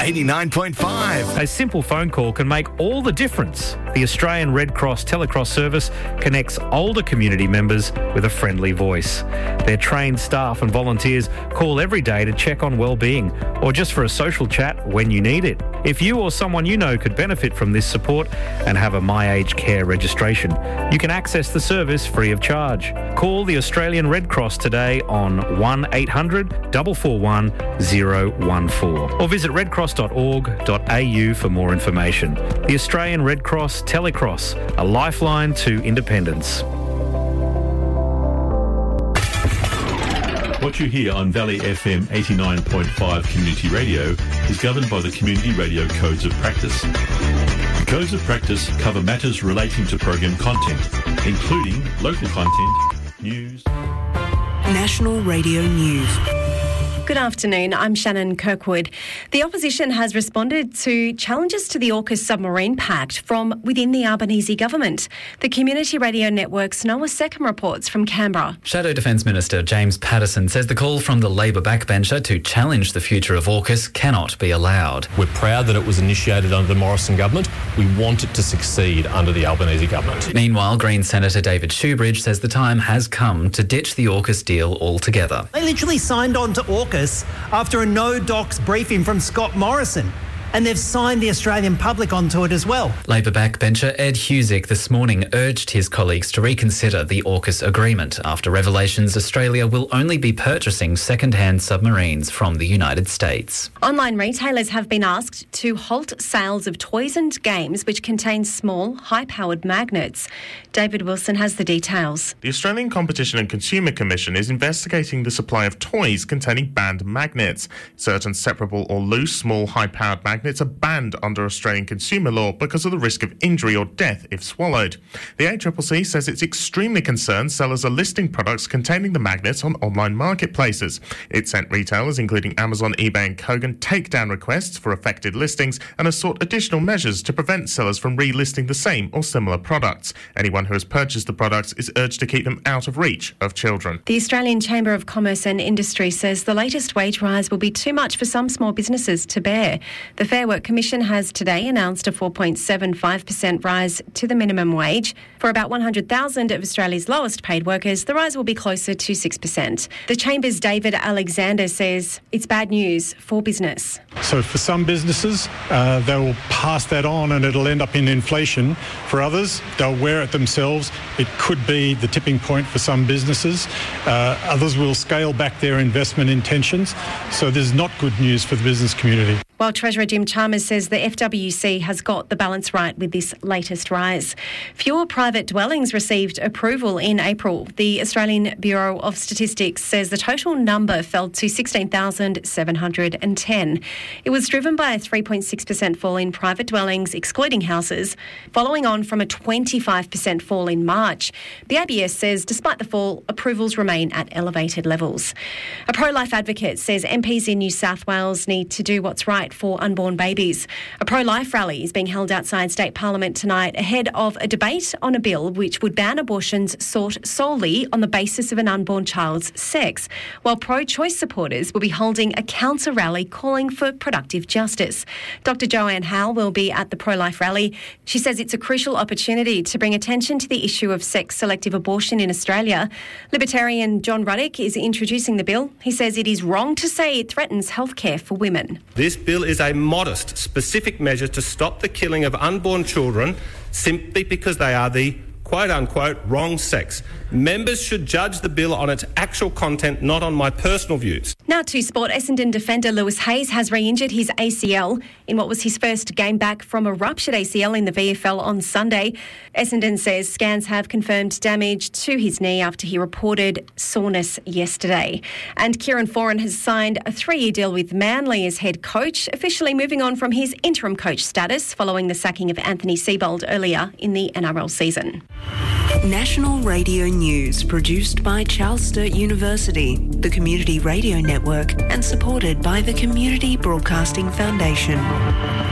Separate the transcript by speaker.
Speaker 1: 89.5.
Speaker 2: A simple phone call can make all the difference. The Australian Red Cross Telecross service connects older community members with a friendly voice. Their trained staff and volunteers call every day to check on well-being or just for a social chat when you need it. If you or someone you know could benefit from this support and have a My Aged Care registration, you can access the service free of charge. Call the Australian Red Cross today on 1800 441 014 or visit redcross.org.au for more information. The Australian Red Cross Telecross, a lifeline to independence.
Speaker 3: What you hear on Valley FM 89.5 Community Radio is governed by the Community Radio Codes of Practice. The Codes of Practice cover matters relating to program content, including local content, news.
Speaker 4: National Radio News.
Speaker 5: Good afternoon, I'm Shannon Kirkwood. The opposition has responded to challenges to the AUKUS submarine pact from within the Albanese government. The Community Radio Network's Noah Seckham reports from Canberra.
Speaker 6: Shadow Defence Minister James Patterson says the call from the Labor backbencher to challenge the future of AUKUS cannot be allowed.
Speaker 7: We're proud that it was initiated under the Morrison government. We want it to succeed under the Albanese government.
Speaker 6: Meanwhile, Green Senator David Shoebridge says the time has come to ditch the AUKUS deal altogether.
Speaker 8: They literally signed on to AUKUS after a no-docs briefing from Scott Morrison. And they've signed the Australian public onto it as well.
Speaker 6: Labor backbencher Ed Husick this morning urged his colleagues to reconsider the AUKUS agreement after revelations Australia will only be purchasing second-hand submarines from the United States.
Speaker 5: Online retailers have been asked to halt sales of toys and games which contain small, high-powered magnets. David Wilson has the details.
Speaker 9: The Australian Competition and Consumer Commission is investigating the supply of toys containing banned magnets. Certain separable or loose, small, high-powered magnets are banned under Australian consumer law because of the risk of injury or death if swallowed. The ACCC says it's extremely concerned sellers are listing products containing the magnets on online marketplaces. It sent retailers, including Amazon, eBay and Kogan, takedown requests for affected listings and has sought additional measures to prevent sellers from relisting the same or similar products. Anyone who has purchased the products is urged to keep them out of reach of children.
Speaker 5: The Australian Chamber of Commerce and Industry says the latest wage rise will be too much for some small businesses to bear. The Fair Work Commission has today announced a 4.75% rise to the minimum wage. For about 100,000 of Australia's lowest paid workers, the rise will be closer to 6%. The Chamber's David Alexander says it's bad news for business.
Speaker 10: So for some businesses, they will pass that on and it'll end up in inflation. For others, they'll wear it themselves. It could be the tipping point for some businesses. Others will scale back their investment intentions. So there's not good news for the business community.
Speaker 5: While Treasurer Jim Chalmers says the FWC has got the balance right with this latest rise. Fewer private dwellings received approval in April. The Australian Bureau of Statistics says the total number fell to 16,710. It was driven by a 3.6% fall in private dwellings, excluding houses, following on from a 25% fall in March. The ABS says despite the fall, approvals remain at elevated levels. A pro-life advocate says MPs in New South Wales need to do what's right for unborn babies. A pro-life rally is being held outside State Parliament tonight ahead of a debate on a bill which would ban abortions sought solely on the basis of an unborn child's sex, while pro-choice supporters will be holding a counter rally calling for productive justice. Dr. Joanne Howe will be at the pro-life rally. She says it's a crucial opportunity to bring attention to the issue of sex-selective abortion in Australia. Libertarian John Ruddick is introducing the bill. He says it is wrong to say it threatens healthcare for women.
Speaker 11: This bill is a modest, specific measure to stop the killing of unborn children simply because they are the quote-unquote wrong sex. Members should judge the bill on its actual content, not on my personal views.
Speaker 5: Now to sport. Essendon defender Lewis Hayes has re-injured his ACL in what was his first game back from a ruptured ACL in the VFL on Sunday. Essendon says scans have confirmed damage to his knee after he reported soreness yesterday. And Kieran Foran has signed a 3-year deal with Manly as head coach, officially moving on from his interim coach status following the sacking of Anthony Seibold earlier in the NRL season.
Speaker 4: National Radio News, produced by Charles Sturt University, the Community Radio Network, and supported by the Community Broadcasting Foundation.